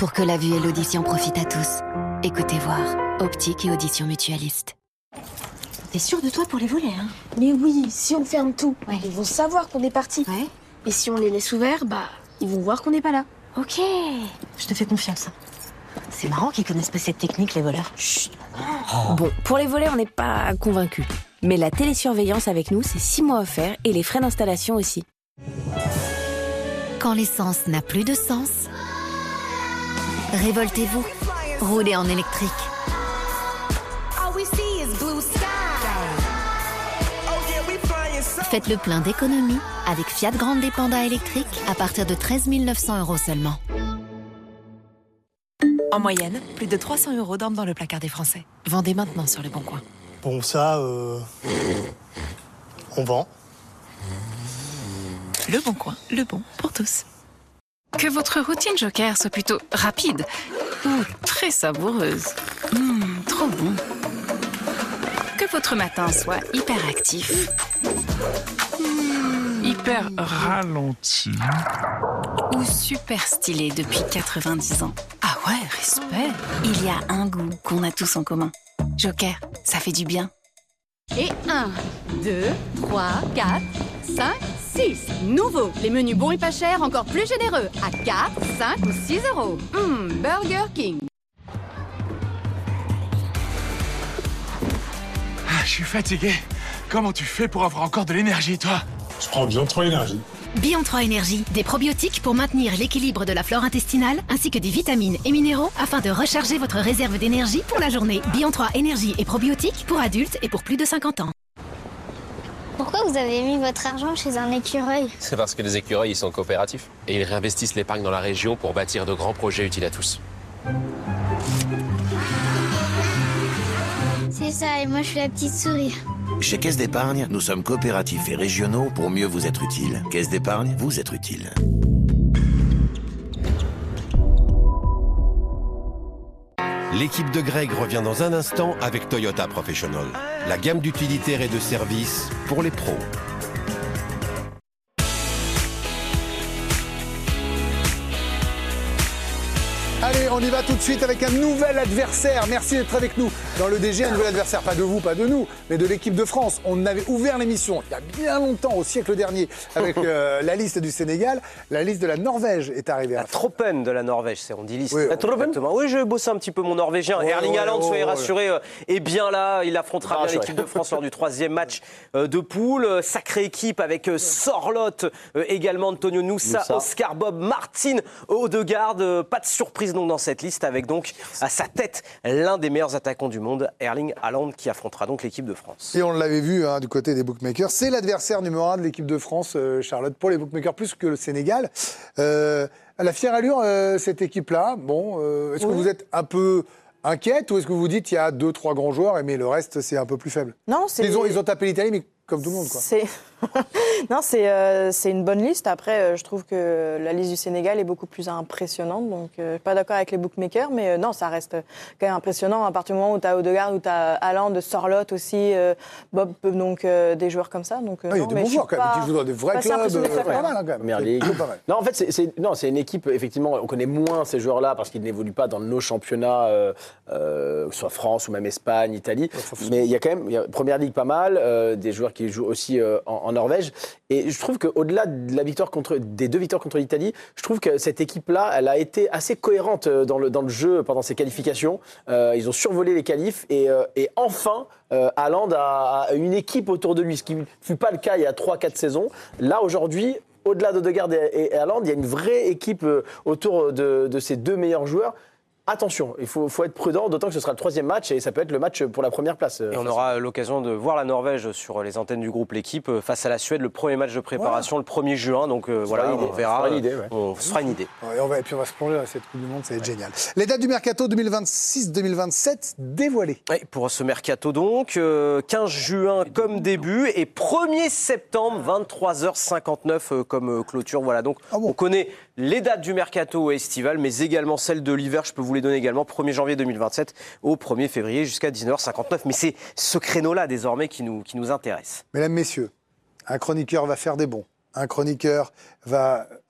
Pour que la vue et l'audition profitent à tous. Écoutez voir. Optique et audition mutualiste. T'es sûre de toi pour les volets, hein? Mais oui, si on ferme tout, ils vont savoir qu'on est parti. Ouais. Et si on les laisse ouverts, ils vont voir qu'on n'est pas là. Ok, je te fais confiance. C'est marrant qu'ils connaissent pas cette technique, les voleurs. Chut. Bon, pour les volets, on n'est pas convaincus. Mais la télésurveillance avec nous, c'est 6 mois offerts et les frais d'installation aussi. Quand l'essence n'a plus de sens, révoltez-vous. Roulez en électrique. Faites le plein d'économie avec Fiat Grande Panda électrique à partir de 13 900 € seulement. En moyenne, plus de 300 € dorment dans le placard des Français. Vendez maintenant sur Le Bon Coin. Bon, ça, on vend. Le Bon Coin, le bon pour tous. Que votre routine Joker soit plutôt rapide ou très savoureuse. Trop bon. Que votre matin soit hyper actif. Hyper ralenti. Ou super stylé depuis 90 ans. Ah ouais, respect. Il y a un goût qu'on a tous en commun. Joker, ça fait du bien. Et 1, 2, 3, 4, 5, 6. Nouveau, les menus bons et pas chers, encore plus généreux. À 4, 5 ou 6 €. Burger King. Je suis fatigué. Comment tu fais pour avoir encore de l'énergie, toi? Je prends Bion 3 Énergie. Bion 3 Énergie, des probiotiques pour maintenir l'équilibre de la flore intestinale, ainsi que des vitamines et minéraux afin de recharger votre réserve d'énergie pour la journée. Bion 3 Énergie et probiotiques pour adultes et pour plus de 50 ans. Pourquoi vous avez mis votre argent chez un écureuil? C'est parce que les écureuils, ils sont coopératifs. Et ils réinvestissent l'épargne dans la région pour bâtir de grands projets utiles à tous. C'est ça, et moi je suis la petite souris. Chez Caisse d'Épargne, nous sommes coopératifs et régionaux pour mieux vous être utiles. Caisse d'Épargne, vous être utile. L'équipe de Greg revient dans un instant avec Toyota Professional. La gamme d'utilitaires et de services pour les pros. Allez, on y va tout de suite avec un nouvel adversaire. Merci d'être avec nous dans le DG, un nouvel adversaire, pas de vous, pas de nous, mais de l'équipe de France. On avait ouvert l'émission il y a bien longtemps, au siècle dernier, avec la liste du Sénégal. La liste de la Norvège est arrivée. La Tropen de la Norvège, c'est on dit liste. Oui, la Tropen. Oui, je bosse un petit peu mon norvégien. Erling Haaland, soyez rassurés, est bien là. Il affrontera bien l'équipe de France lors du 3e match de poule. Sacrée équipe avec Sorloth, également Antonio Nusa, Oscar Bob, Martin Odegaard. Pas de surprise donc dans cette liste, avec donc à sa tête l'un des meilleurs attaquants du monde, Erling Haaland, qui affrontera donc l'équipe de France. Et on l'avait vu du côté des bookmakers, c'est l'adversaire numéro 1 de l'équipe de France, Charlotte, pour les bookmakers, plus que le Sénégal. À la fière allure, cette équipe-là, est-ce que vous êtes un peu inquiète ou est-ce que vous vous dites il y a 2-3 grands joueurs mais le reste c'est un peu plus faible? Non, ils ont tapé l'Italie, mais comme tout le monde, quoi. Non, c'est une bonne liste. Après, je trouve que la liste du Sénégal est beaucoup plus impressionnante. Donc, je suis pas d'accord avec les bookmakers, mais non, ça reste quand même impressionnant à partir du moment où tu as Odegaard, où tu as Haaland, Sorloth aussi, Bob, donc des joueurs comme ça. Donc, il y a de bons joueurs quand même, qui jouent dans des vrais clubs, pas mal quand même. Non, en fait, c'est une équipe, effectivement, on connaît moins ces joueurs-là parce qu'ils n'évoluent pas dans nos championnats, soit France ou même Espagne, Italie. Mais il y a quand même, Première Ligue pas mal, des joueurs qui jouent aussi en Norvège. Et je trouve qu'au-delà de la victoire des 2 victoires contre l'Italie, je trouve que cette équipe-là, elle a été assez cohérente dans le jeu pendant ses qualifications. Ils ont survolé les qualifs et enfin, Haaland a une équipe autour de lui, ce qui ne fut pas le cas il y a 3-4 saisons. Là, aujourd'hui, au-delà d'Odegaard et Haaland, il y a une vraie équipe autour de ces 2 meilleurs joueurs. Attention, il faut être prudent, d'autant que ce sera le 3e match et ça peut être le match pour la première place. Et on aura l'occasion de voir la Norvège sur les antennes du groupe L'équipe face à la Suède, le premier match de préparation le 1er juin. Donc voilà, on verra. On se fera une idée. Et puis on va se plonger dans cette Coupe du Monde, ça va être génial. Les dates du mercato 2026-2027 dévoilées. Oui, pour ce mercato donc, 15 juin comme début et 1er septembre, 23h59 comme clôture. Voilà, donc on connaît les dates du mercato estival, mais également celles de l'hiver. Je peux vous les donner également, 1er janvier 2027 au 1er février jusqu'à 19h59. Mais c'est ce créneau-là désormais qui nous intéresse. Mesdames, messieurs, un chroniqueur va faire des bons. Un chroniqueur va